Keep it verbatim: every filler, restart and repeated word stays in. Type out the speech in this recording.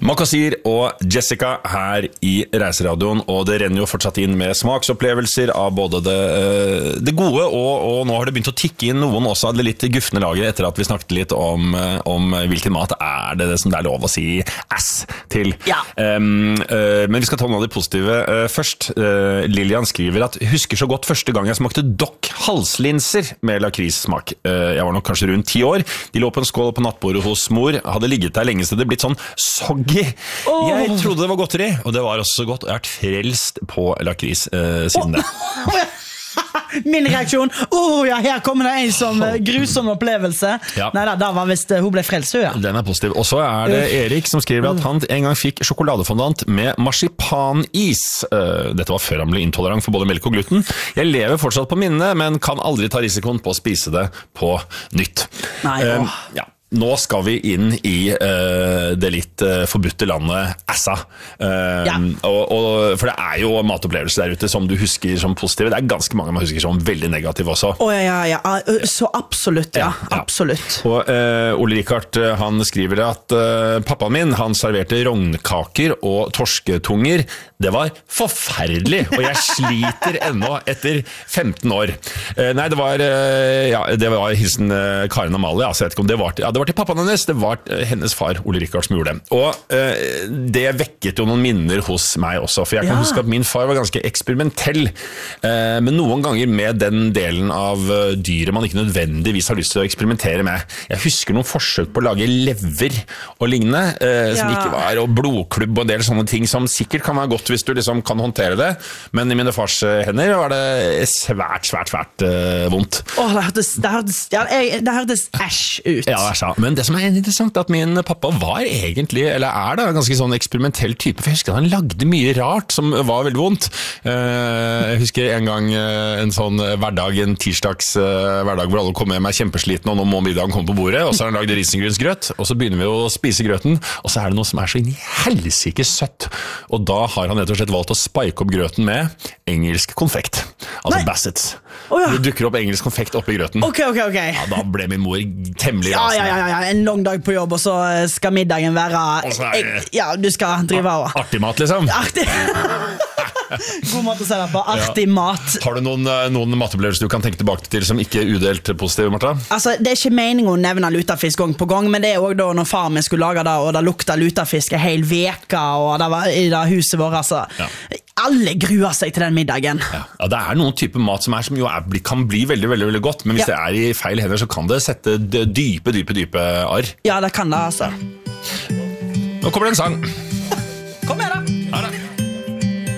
Makasir og Jessica her i Reiseradioen, og det renner jo fortsatt inn med smaksopplevelser av både det, det gode, og, og nå har det begynt å tikke inn noen også av det litt gufne laget etter at vi snakket litt om, om hvilken mat er det, det som det er lov å si ass til. Ja. Um, uh, men vi skal ta noe av det positive uh, først. Uh, Lilian skriver at husker så godt første gang jeg smakte Doc halslinser med lakrissmak. Uh, jeg var nok kanskje rundt ti år. De lå på en skål på nattbordet hos mor, hadde ligget der lenge så det blitt sånn soggy. Oh. Jeg trodde det var godteri, og det var også så godt. Jeg har vært frelst på lakris uh, siden det. Oh. Min reaksjon, oh ja, her kommer det en som uh, grusom opplevelse. Ja. Neida, da var vist, uh, hun ble frelst, ja. Den er positiv. Og så er det Erik som skriver at han en gang fikk sjokoladefondant med marsipanis. Uh, dette var før han ble intolerant for både melk og gluten. Jeg lever fortsatt på minnet, men kan aldri ta risikoen på å spise det på nytt. Nei, uh, ja. Nå skal vi inn i uh, det litt uh, forbudte landet Assa. Uh, ja. og, og, for det er jo matopplevelser der ute som du husker som positive. Det er ganske mange man husker som veldig negative også. Å oh, ja, ja, ja. Så absolutt, ja. ja, ja. Absolutt. Og uh, Ole Rikard, han skriver at uh, pappaen min, han serverte rognkaker og torsketunger. Det var forferdelig, og jeg sliter ennå etter femten år. Uh, nei, det var, uh, ja, det var hilsen uh, Karen Amalie, altså jeg vet ikke om det var til, ja, det var til pappaen hennes, det var hennes far, Ole Rikard, som gjorde det. Og uh, det vekket jo noen minner hos meg også, for jeg kan ja. huske at min far var ganske eksperimentell, uh, men noen ganger med den delen av uh, dyret man ikke nødvendigvis har lyst til å eksperimentere med. Jeg husker noen forsøk på å lage lever og lignende, uh, som ja. ikke var, og blodklubb og en del sånne ting som sikkert kan være godt hvis du liksom kan håndtere det, men i mine fars hender var det svært, svært, svært uh, vondt. Åh, det hørtes, det hørtes, ja, det hørtes æsj ut. Ja, det er sant. Men det som er interessant er at min pappa var egentlig, eller er da, ganske sånn eksperimentell type, for jeg husker at han lagde mye rart som var veldig vondt. Uh, jeg husker en gang uh, en sånn hverdag, en tirsdags uh, hverdag hvor alle kom med meg kjempesliten, og nå må middagen komme på bordet, og så har han lagd risengrynsgrøt, og så begynner vi å spise grøten, og så er det noe som er så inn i helsike søtt, og da har han rett og slett valgt å spike opp grøten med engelsk konfekt. Altså Nei. Bassets. Oh, ja. Det dukker opp engelsk konfekt oppi grøten. Ok, ok, ok. Ja, da ble min mor temmelig ja, rasende. Ja, ja, ja, en lang dag på jobb, og så skal middagen være... Er, ja, du skal drive av. Artig mat, liksom. Artig. God måte å si det på. Artig ja. mat. Har du noen, noen matopplevelser du kan tenke tilbake til som ikke er udelt positive, Martha? Altså, det er ikke meningen å nevne lutafisk gang på gang, men det er også da når far min skulle lage det, og det lukta lutafisk en hel veka, og det var i det huset vårt, altså. Ja. Alle gruer seg til den middagen. Ja, ja det er noen typer mat som, er, som jo er, kan bli veldig, veldig, veldig godt, men hvis ja. det er i feil hender, så kan det sette dype, dype, dype arr. Ja, det kan det, altså. Nå kommer det en sang.